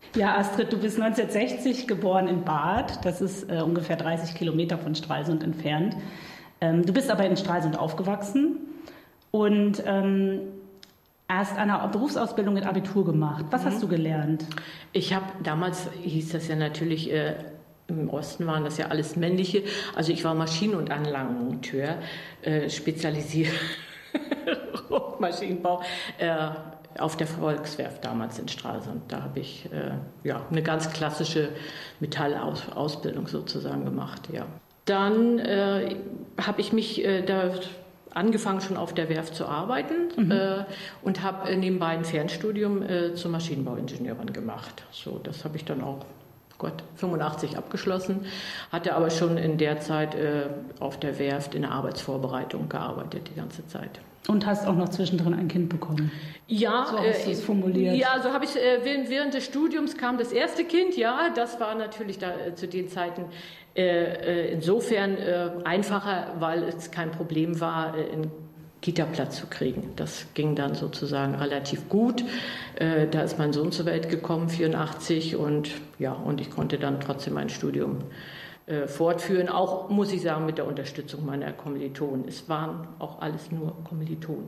Ja, Astrid, du bist 1960 geboren in Barth. Das ist ungefähr 30 Kilometer von Stralsund entfernt. Du bist aber in Stralsund aufgewachsen und hast eine Berufsausbildung mit Abitur gemacht. Was hast du gelernt? Ich habe damals, hieß das ja natürlich, im Osten waren das ja alles männliche. Also ich war Maschinen- und Anlagenmonteur, spezialisiert Maschinenbau auf der Volkswerft damals in Stralsund. Da habe ich eine ganz klassische Metallausbildung sozusagen gemacht. Ja. Dann habe ich mich da angefangen schon auf der Werft zu arbeiten und habe nebenbei ein Fernstudium zur Maschinenbauingenieurin gemacht. So, das habe ich dann auch 85 abgeschlossen, hatte aber schon in der Zeit auf der Werft in der Arbeitsvorbereitung gearbeitet die ganze Zeit. Und hast auch noch zwischendrin ein Kind bekommen? Ja, so hast du es formuliert. Ja, so habe ich während des Studiums kam das erste Kind. Ja, das war natürlich da zu den Zeiten insofern einfacher, weil es kein Problem war, einen Kita-Platz zu kriegen. Das ging dann sozusagen relativ gut. Da ist mein Sohn zur Welt gekommen, 84, und ich konnte dann trotzdem mein Studium fortführen, auch, muss ich sagen, mit der Unterstützung meiner Kommilitonen. Es waren auch alles nur Kommilitonen.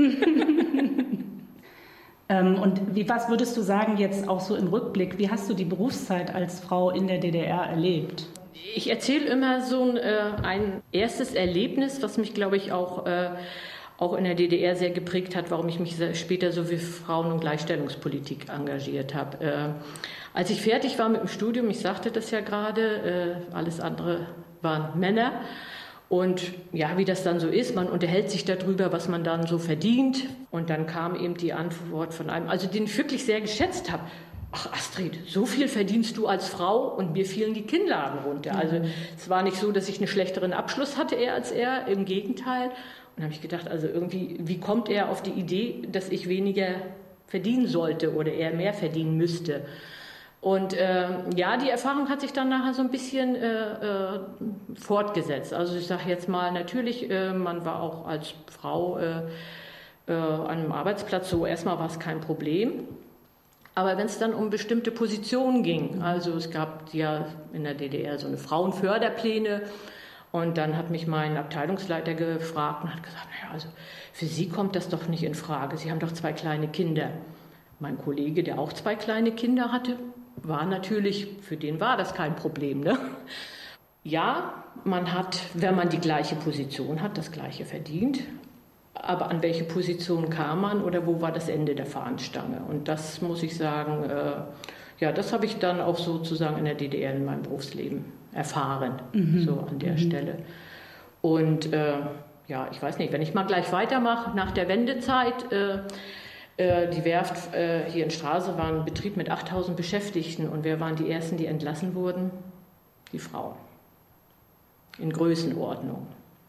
Und was würdest du sagen jetzt auch so im Rückblick, wie hast du die Berufszeit als Frau in der DDR erlebt? Ich erzähle immer so ein erstes Erlebnis, was mich, glaube ich, auch in der DDR sehr geprägt hat, warum ich mich später so für Frauen- und Gleichstellungspolitik engagiert habe. Als ich fertig war mit dem Studium, ich sagte das ja gerade, alles andere waren Männer. Und ja, wie das dann so ist, man unterhält sich darüber, was man dann so verdient. Und dann kam eben die Antwort von einem, also den ich wirklich sehr geschätzt habe. Ach Astrid, so viel verdienst du als Frau, und mir fielen die Kinnladen runter. Also es war nicht so, dass ich einen schlechteren Abschluss hatte als er, im Gegenteil. Und dann habe ich gedacht, also irgendwie, wie kommt er auf die Idee, dass ich weniger verdienen sollte oder er mehr verdienen müsste? Und die Erfahrung hat sich dann nachher so ein bisschen fortgesetzt. Also ich sage jetzt mal, natürlich, man war auch als Frau an einem Arbeitsplatz so, erstmal war es kein Problem. Aber wenn es dann um bestimmte Positionen ging, also es gab ja in der DDR so eine Frauenförderpläne, und dann hat mich mein Abteilungsleiter gefragt und hat gesagt, naja, also für Sie kommt das doch nicht in Frage, Sie haben doch 2 kleine Kinder. Mein Kollege, der auch 2 kleine Kinder hatte, war natürlich, für den war das kein Problem, ne? Ja, man hat, wenn man die gleiche Position hat, das Gleiche verdient. Aber an welche Position kam man oder wo war das Ende der Fahnenstange? Und das muss ich sagen, das habe ich dann auch sozusagen in der DDR in meinem Berufsleben erfahren, so an der Stelle. Und ich weiß nicht, wenn ich mal gleich weitermache, nach der Wendezeit, die Werft hier in Stralsund war ein Betrieb mit 8000 Beschäftigten, und wer waren die Ersten, die entlassen wurden? Die Frauen. In Größenordnung.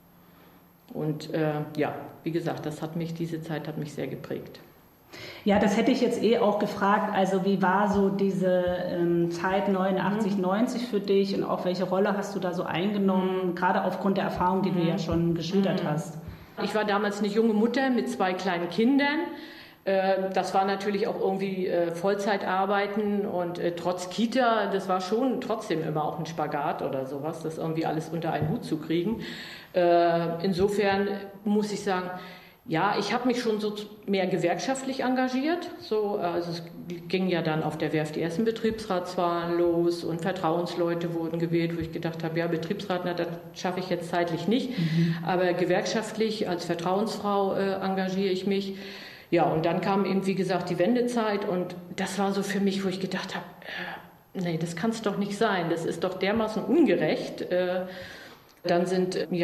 Und wie gesagt, diese Zeit hat mich sehr geprägt. Ja, das hätte ich jetzt auch gefragt. Also wie war so diese Zeit 89, 90 für dich, und auch welche Rolle hast du da so eingenommen, gerade aufgrund der Erfahrung, die du ja schon geschildert hast? Ich war damals eine junge Mutter mit 2 kleinen Kindern. Das war natürlich auch irgendwie Vollzeitarbeiten, und trotz Kita, das war schon trotzdem immer auch ein Spagat oder sowas, das irgendwie alles unter einen Hut zu kriegen. Insofern muss ich sagen, ja, ich habe mich schon so mehr gewerkschaftlich engagiert. Also es ging ja dann auf der Werft die ersten Betriebsratswahlen los, und Vertrauensleute wurden gewählt, wo ich gedacht habe, ja, Betriebsrat, das schaffe ich jetzt zeitlich nicht. Aber gewerkschaftlich als Vertrauensfrau engagiere ich mich. Ja, und dann kam eben, wie gesagt, die Wendezeit, und das war so für mich, wo ich gedacht habe, nee, das kann es doch nicht sein, das ist doch dermaßen ungerecht. Dann sind